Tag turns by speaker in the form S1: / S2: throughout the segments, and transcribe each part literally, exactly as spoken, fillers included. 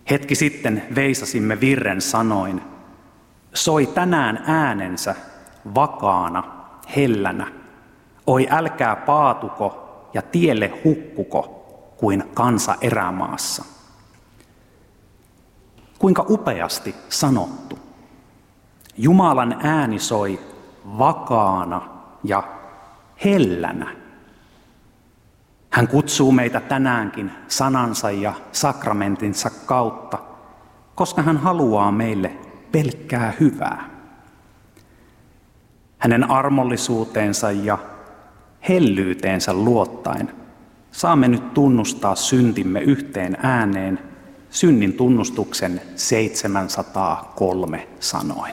S1: Hetki sitten veisasimme virren sanoin, soi tänään äänensä vakaana, hellänä. Oi älkää paatuko ja tielle hukkuko kuin kansa erämaassa. Kuinka upeasti sanottu. Jumalan ääni soi vakaana ja hellänä. Hän kutsuu meitä tänäänkin sanansa ja sakramentinsa kautta, koska hän haluaa meille pelkkää hyvää. Hänen armollisuuteensa ja hellyyteensä luottaen saamme nyt tunnustaa syntimme yhteen ääneen synnin tunnustuksen seitsemänsataakolme sanoin.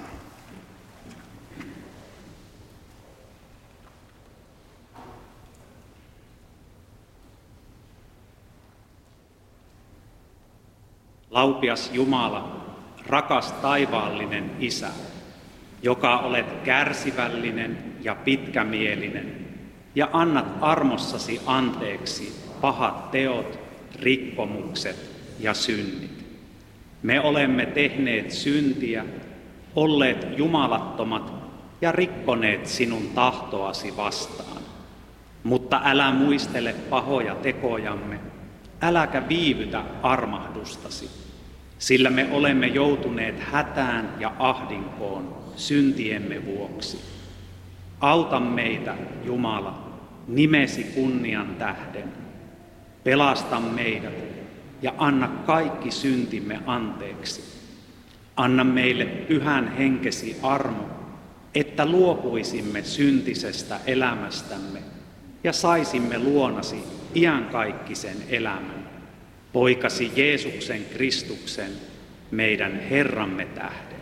S2: Laupias Jumala, rakas taivaallinen Isä, joka olet kärsivällinen ja pitkämielinen ja annat armossasi anteeksi pahat teot, rikkomukset ja synnit. Me olemme tehneet syntiä, olleet jumalattomat ja rikkoneet sinun tahtoasi vastaan. Mutta älä muistele pahoja tekojamme, äläkä viivytä armahdustasi, sillä me olemme joutuneet hätään ja ahdinkoon syntiemme vuoksi. Auta meitä, Jumala, nimesi kunnian tähden. Pelasta meidät ja anna kaikki syntimme anteeksi. Anna meille pyhän henkesi armo, että luopuisimme syntisestä elämästämme ja saisimme luonasi iankaikkisen elämän, poikasi Jeesuksen Kristuksen, meidän Herramme tähden.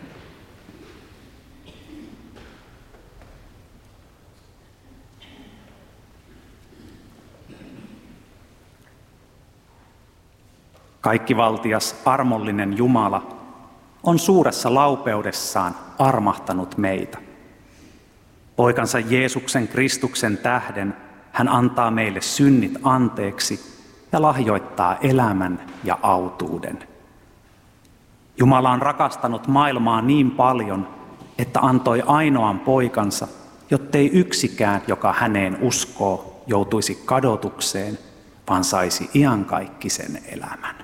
S1: Kaikkivaltias armollinen Jumala on suuressa laupeudessaan armahtanut meitä. Poikansa Jeesuksen Kristuksen tähden hän antaa meille synnit anteeksi ja lahjoittaa elämän ja autuuden. Jumala on rakastanut maailmaa niin paljon, että antoi ainoan poikansa, jottei yksikään, joka häneen uskoo, joutuisi kadotukseen, vaan saisi iankaikkisen elämän.